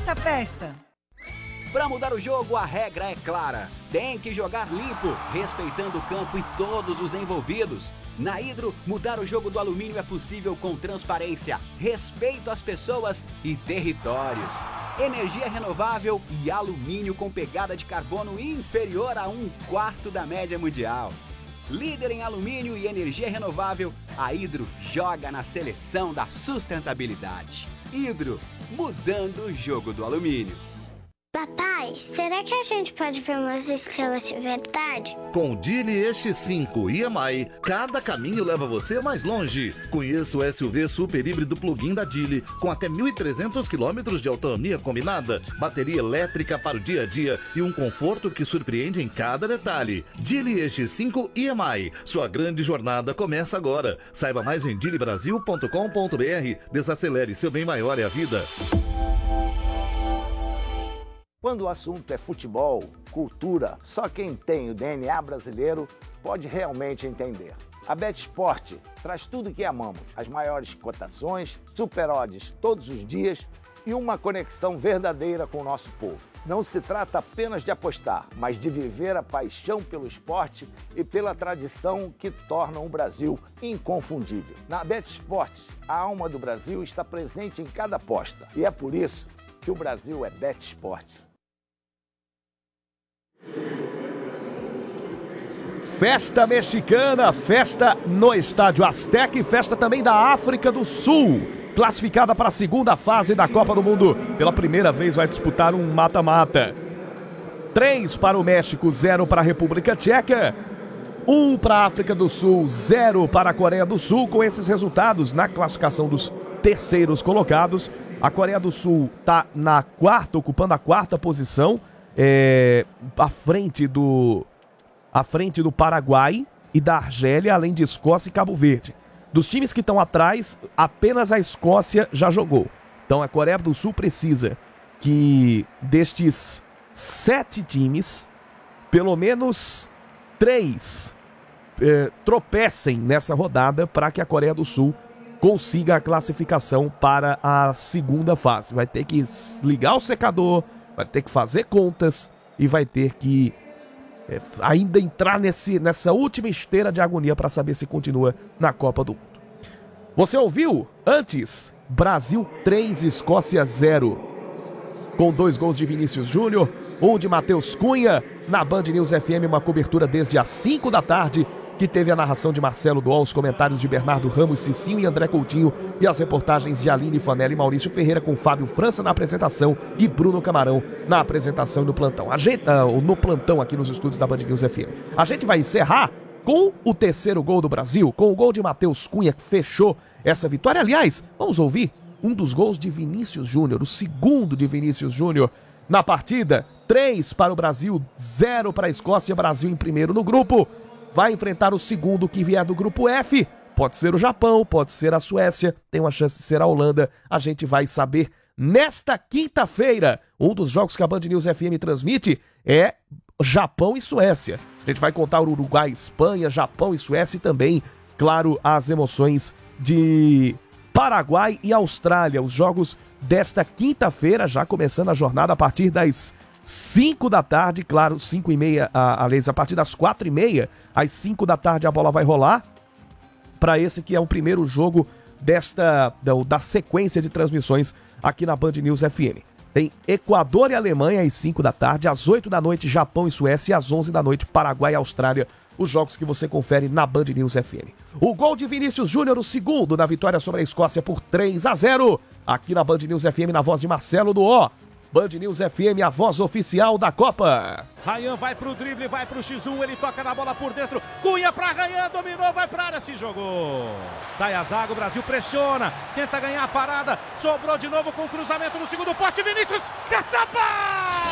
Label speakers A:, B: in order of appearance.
A: essa festa.
B: Para mudar o jogo, a regra é clara. Tem que jogar limpo, respeitando o campo e todos os envolvidos. Na Hidro, mudar o jogo do alumínio é possível com transparência, respeito às pessoas e territórios. Energia renovável e alumínio com pegada de carbono inferior a 1/4 da média mundial. Líder em alumínio e energia renovável, a Hidro joga na seleção da sustentabilidade. Hidro, mudando o jogo do alumínio.
C: Papai, será que a gente pode ver umas estrelas de verdade?
D: Com o Geely EX5 EMI, cada caminho leva você mais longe. Conheça o SUV super híbrido plug-in da Geely, com até 1.300 km de autonomia combinada, bateria elétrica para o dia a dia e um conforto que surpreende em cada detalhe. Geely EX5 EMI, sua grande jornada começa agora. Saiba mais em geelybrasil.com.br. Desacelere, seu bem maior é a vida.
E: Quando o assunto é futebol, cultura, só quem tem o DNA brasileiro pode realmente entender. A BetSport traz tudo que amamos, as maiores cotações, super odds todos os dias e uma conexão verdadeira com o nosso povo. Não se trata apenas de apostar, mas de viver a paixão pelo esporte e pela tradição que tornam o Brasil inconfundível. Na BetSport, a alma do Brasil está presente em cada aposta e é por isso que o Brasil é BetSport.
F: Festa mexicana, festa no Estádio Azteca e festa também da África do Sul, classificada para a segunda fase da Copa do Mundo. Pela primeira vez vai disputar um mata-mata. 3 para o México, 0 para a República Tcheca, 1 para a África do Sul, 0 para a Coreia do Sul. Com esses resultados na classificação dos terceiros colocados, a Coreia do Sul está ocupando a quarta posição, à frente do Paraguai e da Argélia, além de Escócia e Cabo Verde. Dos times que estão atrás, apenas a Escócia já jogou. Então a Coreia do Sul precisa que destes 7 times, pelo menos 3 tropecem nessa rodada para que a Coreia do Sul consiga a classificação para a segunda fase. Vai ter que ligar o secador, vai ter que fazer contas e vai ter que ainda entrar nessa última esteira de agonia para saber se continua na Copa do Mundo. Você ouviu antes? Brasil 3, Escócia 0. Com 2 gols de Vinícius Júnior, 1 de Matheus Cunha. Na Band News FM, uma cobertura desde as 5 da tarde, que teve a narração de Marcelo Duol, os comentários de Bernardo Ramos, Cicinho e André Coutinho e as reportagens de Aline Fanelli e Maurício Ferreira, com Fábio França na apresentação e Bruno Camarão na apresentação e no plantão. No plantão aqui nos estúdios da Band News FM. A gente vai encerrar com o terceiro gol do Brasil, com o gol de Matheus Cunha, que fechou essa vitória. Aliás, vamos ouvir um dos gols de Vinícius Júnior, o segundo de Vinícius Júnior na partida. 3 para o Brasil, 0 para a Escócia. Brasil em primeiro no grupo. Vai enfrentar o segundo que vier do grupo F. Pode ser o Japão, pode ser a Suécia, tem uma chance de ser a Holanda. A gente vai saber nesta quinta-feira. Um dos jogos que a Band News FM transmite é Japão e Suécia. A gente vai contar o Uruguai, Espanha, Japão e Suécia e também, claro, as emoções de Paraguai e Austrália. Os jogos desta quinta-feira, já começando a jornada a partir das 5 da tarde, claro, 5h30, aliás, a partir das 4h30, às 5 da tarde a bola vai rolar para esse que é o primeiro jogo da sequência de transmissões aqui na Band News FM. Tem Equador e Alemanha às 5 da tarde, às 8 da noite Japão e Suécia e às 11 da noite Paraguai e Austrália, os jogos que você confere na Band News FM. O gol de Vinícius Júnior, o segundo na vitória sobre a Escócia por 3-0, aqui na Band News FM, na voz de Marcelo Duó. Band News FM, a voz oficial da Copa.
G: Rayan vai pro drible, vai pro X1, ele toca na bola por dentro. Cunha pra Rayan, dominou, vai pra área, se jogou. Sai a zaga, o Brasil pressiona, tenta ganhar a parada, sobrou de novo com o cruzamento no segundo poste, Vinícius, caçapa!